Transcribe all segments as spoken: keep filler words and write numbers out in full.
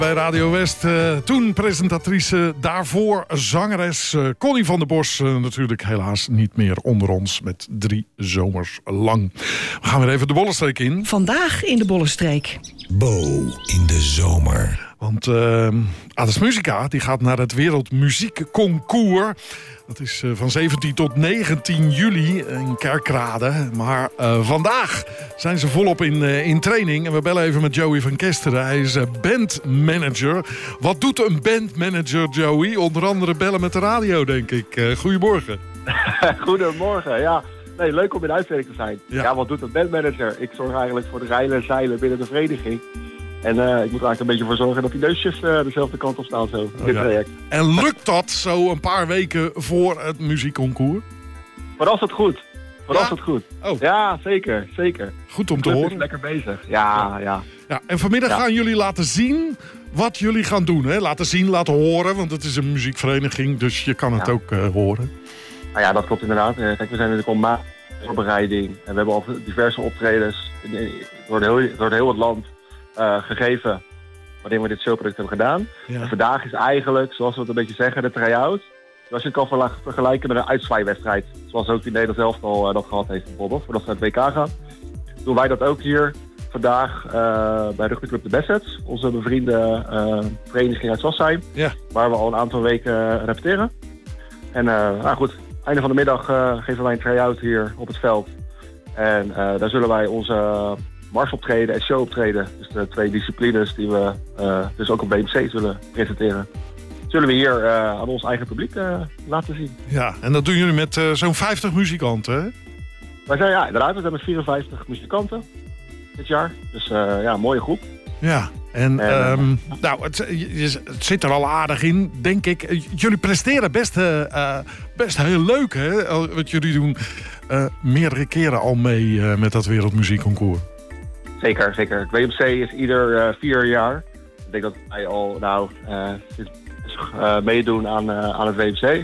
Bij Radio West, uh, toen presentatrice, daarvoor zangeres uh, Connie van der Bos. Uh, natuurlijk helaas niet meer onder ons met drie zomers lang. We gaan weer even de Bollenstreek in. Vandaag in de Bollenstreek. Bo in de zomer. Want uh, Ades Musica die gaat naar het Wereldmuziekconcours. Dat is uh, van zeventien tot negentien juli in Kerkrade. Maar uh, vandaag zijn ze volop in, uh, in training. En we bellen even met Joey van Kesteren. Hij is uh, bandmanager. Wat doet een bandmanager, Joey? Onder andere bellen met de radio, denk ik. Uh, goedemorgen. Goedemorgen, ja. Nee, leuk om in de uitzending te zijn. Ja. ja, wat doet een bandmanager? Ik zorg eigenlijk voor de reilen en zeilen binnen de vereniging. En uh, ik moet er eigenlijk een beetje voor zorgen dat die neusjes uh, dezelfde kant op staan zo, in dit ja. traject. En lukt dat zo een paar weken voor het muziekconcours? Verrassend goed. Verrassend ja? goed. Oh. Ja, zeker, zeker. Goed om te de horen. is lekker bezig. Ja, ja. ja. ja en vanmiddag ja. gaan jullie laten zien wat jullie gaan doen. Hè? Laten zien, laten horen, want het is een muziekvereniging, dus je kan het ja. ook uh, horen. Nou ja, dat klopt inderdaad. Kijk, we zijn natuurlijk al maand voorbereiding. En we hebben al diverse optredens door, de heel, door de heel het land uh, gegeven waarin we dit showproduct hebben gedaan. Ja. En vandaag is eigenlijk, zoals we het een beetje zeggen, de try-out. Als je het kan vergelijken met een uitzwaaiwedstrijd. Zoals ook in Nederland zelf al uh, dat gehad heeft bijvoorbeeld, voordat we naar het W K gaan. Doen wij dat ook hier vandaag uh, bij Rugbyclub de Bassets. Onze bevriende uh, vereniging uit Sassheim. Ja. Waar we al een aantal weken uh, repeteren. En uh, nou goed, einde van de middag uh, geven wij een try-out hier op het veld. En uh, daar zullen wij onze marsoptreden en showoptreden, dus de twee disciplines die we uh, dus ook op B M C zullen presenteren, zullen we hier uh, aan ons eigen publiek uh, laten zien. Ja, en dat doen jullie met uh, zo'n vijftig muzikanten, hè? Wij zijn, ja, inderdaad, we zijn met vierenvijftig muzikanten dit jaar. Dus uh, ja, een mooie groep. Ja, en, en um, uh, nou, het, het zit er al aardig in, denk ik. Jullie presteren best, uh, best heel leuk, hè? Wat jullie doen uh, meerdere keren al mee uh, met dat Wereldmuziekconcours. Zeker, zeker. Het W M C is ieder uh, vier jaar. Ik denk dat wij al nou, uh, uh, meedoen aan, uh, aan het W M C.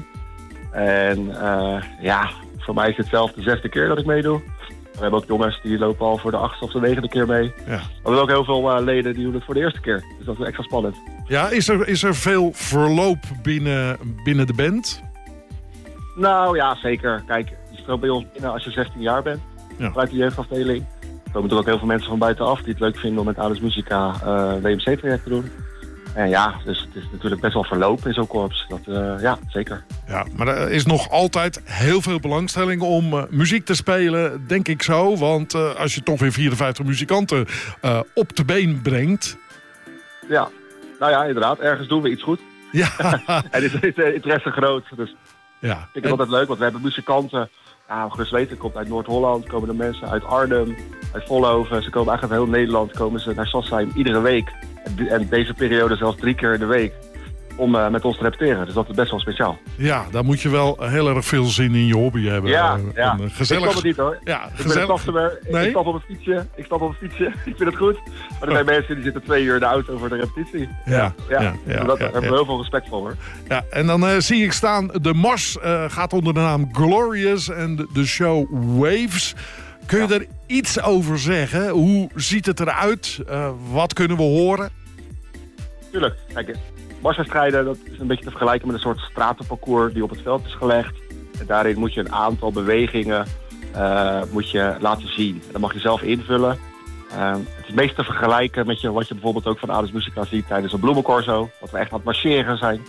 En uh, ja, voor mij is het zelf de zesde keer dat ik meedoe. We hebben ook jongens die lopen al voor de achtste of de negende keer mee. Ja. We hebben ook heel veel uh, leden die doen het voor de eerste keer. Dus dat is extra spannend. Ja, is er, is er veel verloop binnen, binnen de band? Nou ja, zeker. Kijk, je stroomt bij ons binnen als je zestien jaar bent. Ja. Vanuit de jeugdafdeling. Er komen natuurlijk ook heel veel mensen van buitenaf die het leuk vinden om met Ades Musica uh, W M C-traject te doen. En ja, dus het is natuurlijk best wel verloop in zo'n korps. Dat, uh, ja, zeker. Ja, maar er is nog altijd heel veel belangstelling om uh, muziek te spelen, denk ik zo. Want uh, als je toch weer vierenvijftig muzikanten uh, op de been brengt. Ja, nou ja, inderdaad. Ergens doen we iets goed. Ja. En is, is de interesse groot. Dus ja. ik vind het altijd leuk, want we hebben muzikanten. Ja, gerust weten, komt uit Noord-Holland, komen er mensen uit Arnhem, uit Vollenhoven. Ze komen eigenlijk uit heel Nederland, komen ze naar Sassheim iedere week. En deze periode zelfs drie keer in de week om uh, met ons te repeteren. Dus dat is best wel speciaal. Ja, daar moet je wel heel erg veel zin in je hobby hebben. Ja, uh, ja. En, gezellig... Ik snap het niet hoor. Ja, ik gezellig... ben een customer, nee? ik stap op een fietsje, ik stap op een fietsje, ik vind het goed. Maar er zijn mensen die zitten twee uur in de auto voor de repetitie. Ja, ja, ja. ja, ja dat, ja, daar hebben we ja. heel veel respect voor hoor. Ja, en dan uh, zie ik staan, de mars uh, gaat onder de naam Glorious en de, de show Waves. Kun je ja. er iets over zeggen? Hoe ziet het eruit? Uh, wat kunnen we horen? Tuurlijk, kijk, marswedstrijden, dat is een beetje te vergelijken met een soort stratenparcours die op het veld is gelegd. En daarin moet je een aantal bewegingen uh, moet je laten zien. Dat mag je zelf invullen. Uh, het is meest te vergelijken met je, wat je bijvoorbeeld ook van Ades Musica ziet tijdens een bloemencorso. Dat we echt aan het marcheren zijn.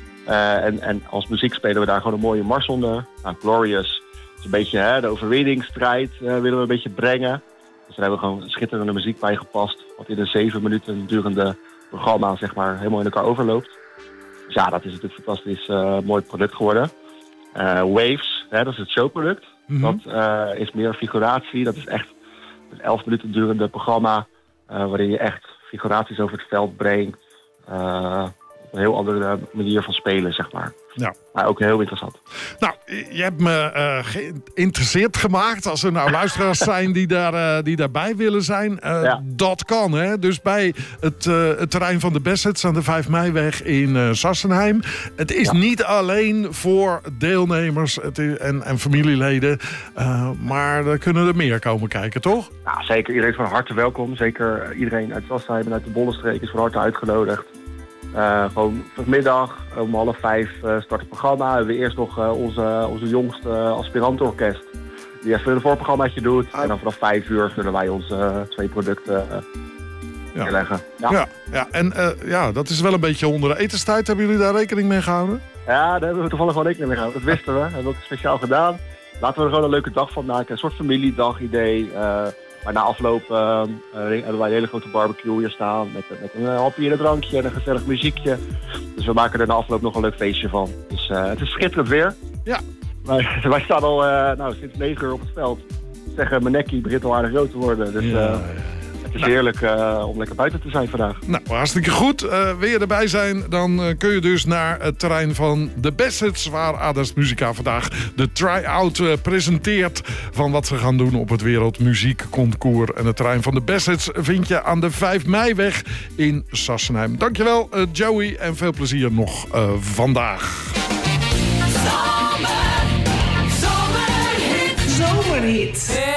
Uh, en, en als muziek spelen we daar gewoon een mooie mars onder. Nou, Glorious is een beetje hè, de overwinningsstrijd uh, willen we een beetje brengen. Dus daar hebben we gewoon schitterende muziek bij gepast. Wat in een zeven minuten durende programma zeg maar helemaal in elkaar overloopt. Dus ja, dat is natuurlijk een fantastisch uh, mooi product geworden. Uh, Waves, hè, dat is het showproduct. Mm-hmm. Dat uh, is meer figuratie. Dat is echt een elf minuten durende programma uh, waarin je echt figuraties over het veld brengt. Uh, een heel andere manier van spelen, zeg maar. Ja. Maar ook heel interessant. Nou, je hebt me uh, geïnteresseerd gemaakt. Als er nou luisteraars zijn die, daar, uh, die daarbij willen zijn. Uh, ja. Dat kan, hè. Dus bij het, uh, het terrein van de Bassets aan de vijf meiweg in uh, Sassenheim. Het is ja. niet alleen voor deelnemers het is, en, en familieleden. Uh, maar er kunnen er meer komen kijken, toch? Ja, zeker. Iedereen is van harte welkom. Zeker iedereen uit Sassenheim en uit de Bollenstreek is van harte uitgenodigd. Uh, gewoon vanmiddag om half vijf uh, start het programma. We hebben eerst nog uh, onze, onze jongste uh, aspirantorkest. Die even een voorprogrammaatje doet. En dan vanaf vijf uur zullen wij onze uh, twee producten uh, ja. neerleggen. Ja. Ja, ja, en uh, ja, dat is wel een beetje onder de etenstijd. Hebben jullie daar rekening mee gehouden? Ja, daar hebben we toevallig wel rekening mee gehouden. Dat wisten we. Dat hebben we ook speciaal gedaan. Laten we er gewoon een leuke dag van maken. Een soort familiedag idee. Uh, maar na afloop uh, uh, hebben wij een hele grote barbecue hier staan. Met, met een hapje en een drankje en een gezellig muziekje. Dus we maken er na afloop nog een leuk feestje van. Dus uh, het is schitterend weer. Ja. Wij, wij staan al uh, nou, sinds negen uur op het veld. Zeggen, mijn nekkie begint al aardig rood te worden. Dus uh, ja. Het is heerlijk uh, om lekker buiten te zijn vandaag. Nou, hartstikke goed. Uh, wil je erbij zijn, dan uh, kun je dus naar het terrein van de Bassets, waar Ades Musica vandaag de try-out uh, presenteert van wat ze gaan doen op het Wereldmuziekconcours. En het terrein van de Bassets vind je aan de vijf meiweg in Sassenheim. Dankjewel uh, Joey en veel plezier nog uh, vandaag. Zomerhit. Zomerhit.